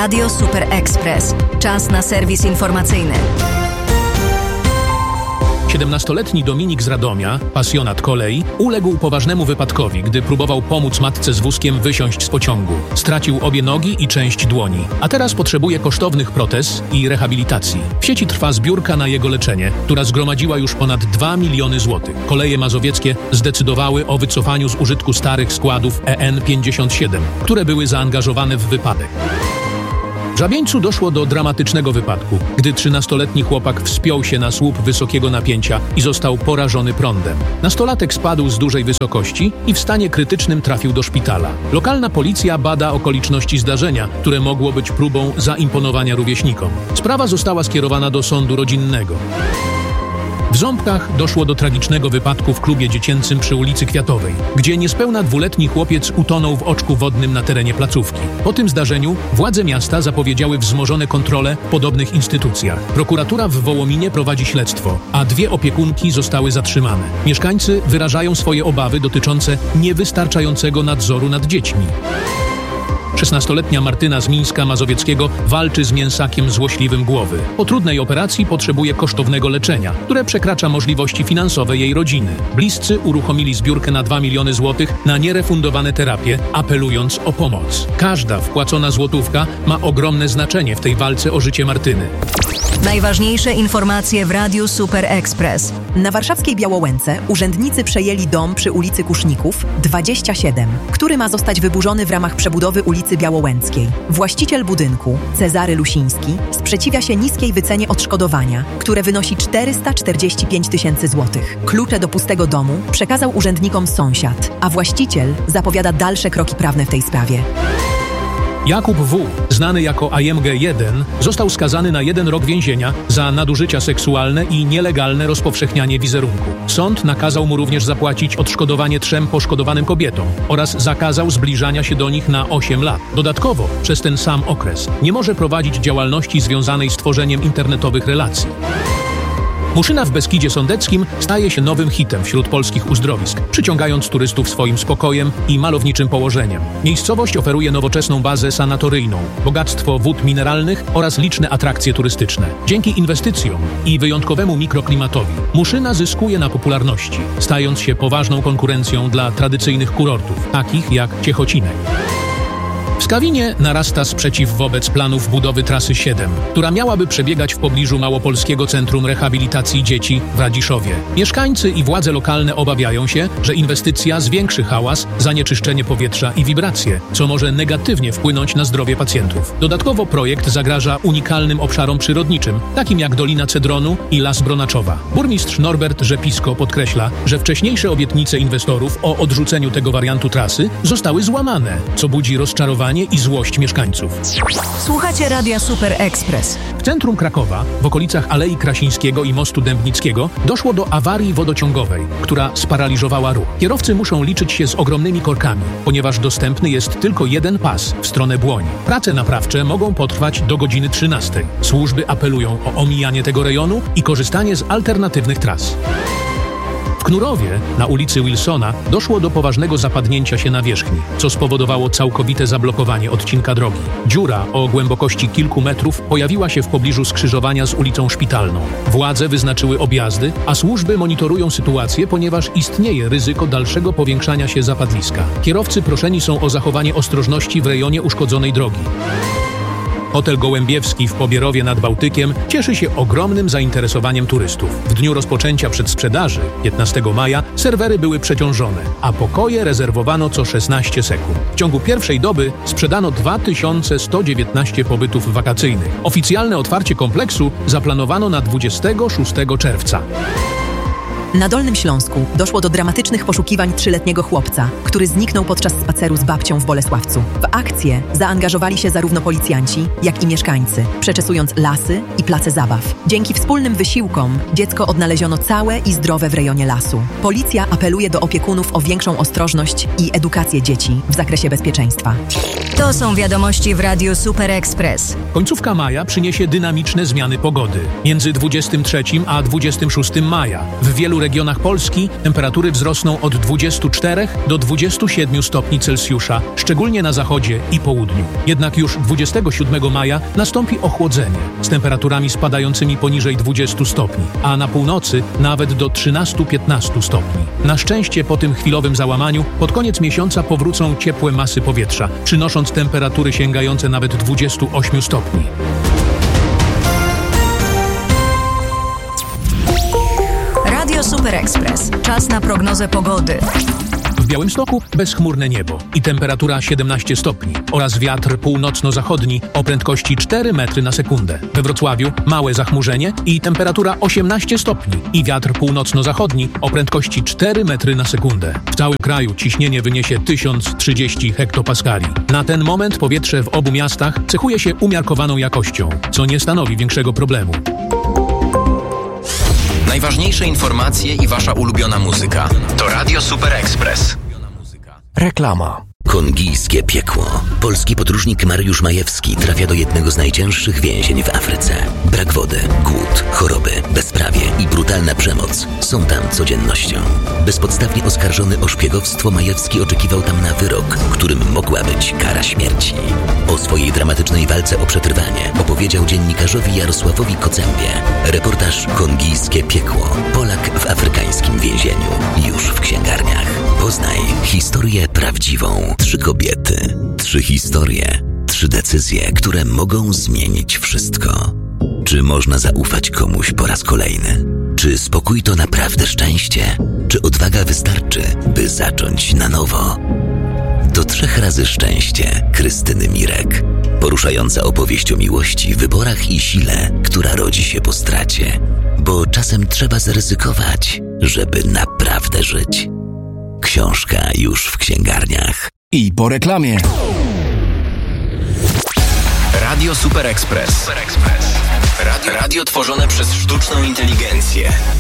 Radio Super Express. Czas na serwis informacyjny. 17-letni Dominik z Radomia, pasjonat kolei, uległ poważnemu wypadkowi, gdy próbował pomóc matce z wózkiem wysiąść z pociągu. Stracił obie nogi i część dłoni, a teraz potrzebuje kosztownych protez i rehabilitacji. W sieci trwa zbiórka na jego leczenie, która zgromadziła już ponad 2 miliony złotych. Koleje mazowieckie zdecydowały o wycofaniu z użytku starych składów EN57, które były zaangażowane w wypadek. W Żabieńcu doszło do dramatycznego wypadku, gdy 13-letni chłopak wspiął się na słup wysokiego napięcia i został porażony prądem. Nastolatek spadł z dużej wysokości i w stanie krytycznym trafił do szpitala. Lokalna policja bada okoliczności zdarzenia, które mogło być próbą zaimponowania rówieśnikom. Sprawa została skierowana do sądu rodzinnego. W Ząbkach doszło do tragicznego wypadku w klubie dziecięcym przy ulicy Kwiatowej, gdzie niespełna 2-letni chłopiec utonął w oczku wodnym na terenie placówki. Po tym zdarzeniu władze miasta zapowiedziały wzmożone kontrole w podobnych instytucjach. Prokuratura w Wołominie prowadzi śledztwo, a 2 opiekunki zostały zatrzymane. Mieszkańcy wyrażają swoje obawy dotyczące niewystarczającego nadzoru nad dziećmi. 16-letnia Martyna z Mińska Mazowieckiego walczy z mięsakiem złośliwym głowy. Po trudnej operacji potrzebuje kosztownego leczenia, które przekracza możliwości finansowe jej rodziny. Bliscy uruchomili zbiórkę na 2 miliony złotych na nierefundowane terapie, apelując o pomoc. Każda wpłacona złotówka ma ogromne znaczenie w tej walce o życie Martyny. Najważniejsze informacje w Radiu Super Express. Na warszawskiej Białołęce urzędnicy przejęli dom przy ulicy Kuszników 27, który ma zostać wyburzony w ramach przebudowy ulicy Białołęckiej. Właściciel budynku, Cezary Lusiński, sprzeciwia się niskiej wycenie odszkodowania, które wynosi 445 000 złotych. Klucze do pustego domu przekazał urzędnikom sąsiad, a właściciel zapowiada dalsze kroki prawne w tej sprawie. Jakub W., znany jako AMG1, został skazany na 1 rok więzienia za nadużycia seksualne i nielegalne rozpowszechnianie wizerunku. Sąd nakazał mu również zapłacić odszkodowanie 3 poszkodowanym kobietom oraz zakazał zbliżania się do nich na 8 lat. Dodatkowo, przez ten sam okres nie może prowadzić działalności związanej z tworzeniem internetowych relacji. Muszyna w Beskidzie Sądeckim staje się nowym hitem wśród polskich uzdrowisk, przyciągając turystów swoim spokojem i malowniczym położeniem. Miejscowość oferuje nowoczesną bazę sanatoryjną, bogactwo wód mineralnych oraz liczne atrakcje turystyczne. Dzięki inwestycjom i wyjątkowemu mikroklimatowi Muszyna zyskuje na popularności, stając się poważną konkurencją dla tradycyjnych kurortów, takich jak Ciechocinek. W Skawinie narasta sprzeciw wobec planów budowy trasy 7, która miałaby przebiegać w pobliżu Małopolskiego Centrum Rehabilitacji Dzieci w Radziszowie. Mieszkańcy i władze lokalne obawiają się, że inwestycja zwiększy hałas, zanieczyszczenie powietrza i wibracje, co może negatywnie wpłynąć na zdrowie pacjentów. Dodatkowo projekt zagraża unikalnym obszarom przyrodniczym, takim jak Dolina Cedronu i Las Bronaczowa. Burmistrz Norbert Rzepisko podkreśla, że wcześniejsze obietnice inwestorów o odrzuceniu tego wariantu trasy zostały złamane, co budzi rozczarowanie i złość mieszkańców. Słuchacie Radia Super Express. W centrum Krakowa, w okolicach Alei Krasińskiego i Mostu Dębnickiego, doszło do awarii wodociągowej, która sparaliżowała ruch. Kierowcy muszą liczyć się z ogromnymi korkami, ponieważ dostępny jest tylko 1 pas w stronę Błoni. Prace naprawcze mogą potrwać do godziny 13. Służby apelują o omijanie tego rejonu i korzystanie z alternatywnych tras. W Knurowie, na ulicy Wilsona, doszło do poważnego zapadnięcia się nawierzchni, co spowodowało całkowite zablokowanie odcinka drogi. Dziura o głębokości kilku metrów pojawiła się w pobliżu skrzyżowania z ulicą Szpitalną. Władze wyznaczyły objazdy, a służby monitorują sytuację, ponieważ istnieje ryzyko dalszego powiększania się zapadliska. Kierowcy proszeni są o zachowanie ostrożności w rejonie uszkodzonej drogi. Hotel Gołębiewski w Pobierowie nad Bałtykiem cieszy się ogromnym zainteresowaniem turystów. W dniu rozpoczęcia przedsprzedaży, 15 maja, serwery były przeciążone, a pokoje rezerwowano co 16 sekund. W ciągu pierwszej doby sprzedano 2119 pobytów wakacyjnych. Oficjalne otwarcie kompleksu zaplanowano na 26 czerwca. Na Dolnym Śląsku doszło do dramatycznych poszukiwań 3-letniego chłopca, który zniknął podczas spaceru z babcią w Bolesławcu. W akcję zaangażowali się zarówno policjanci, jak i mieszkańcy, przeczesując lasy i place zabaw. Dzięki wspólnym wysiłkom dziecko odnaleziono całe i zdrowe w rejonie lasu. Policja apeluje do opiekunów o większą ostrożność i edukację dzieci w zakresie bezpieczeństwa. To są wiadomości w Radiu Super Express. Końcówka maja przyniesie dynamiczne zmiany pogody. Między 23 a 26 maja w wielu regionach Polski temperatury wzrosną od 24 do 27 stopni Celsjusza, szczególnie na zachodzie i południu. Jednak już 27 maja nastąpi ochłodzenie z temperaturami spadającymi poniżej 20 stopni, a na północy nawet do 13-15 stopni. Na szczęście po tym chwilowym załamaniu pod koniec miesiąca powrócą ciepłe masy powietrza, przynosząc temperatury sięgające nawet 28 stopni. Radio Super Express. Czas na prognozę pogody. W Białymstoku bezchmurne niebo i temperatura 17 stopni oraz wiatr północno-zachodni o prędkości 4 metry na sekundę. We Wrocławiu małe zachmurzenie i temperatura 18 stopni i wiatr północno-zachodni o prędkości 4 metry na sekundę. W całym kraju ciśnienie wyniesie 1030 hektopaskali. Na ten moment powietrze w obu miastach cechuje się umiarkowaną jakością, co nie stanowi większego problemu. Najważniejsze informacje i wasza ulubiona muzyka. To Radio Super Express. Reklama. Kongijskie piekło. Polski podróżnik Mariusz Majewski trafia do jednego z najcięższych więzień w Afryce. Brak wody, głód, choroby, bezprawie i brutalna przemoc są tam codziennością. Bezpodstawnie oskarżony o szpiegowstwo, Majewski oczekiwał tam na wyrok, którym mogła być kara śmierci. O swojej dramatycznej walce o przetrwanie opowiedział dziennikarzowi Jarosławowi Kocębie. Reportaż Kongijskie piekło. Polak w afrykańskim więzieniu. Już w księgarniach. Poznaj historię prawdziwą. 3 kobiety, 3 historie, 3 decyzje, które mogą zmienić wszystko. Czy można zaufać komuś po raz kolejny? Czy spokój to naprawdę szczęście? Czy odwaga wystarczy, by zacząć na nowo? To 3 razy szczęście Krystyny Mirek. Poruszająca opowieść o miłości, wyborach i sile, która rodzi się po stracie. Bo czasem trzeba zaryzykować, żeby naprawdę żyć. Książka już w księgarniach. I po reklamie. Radio Super Express. Radio tworzone przez sztuczną inteligencję.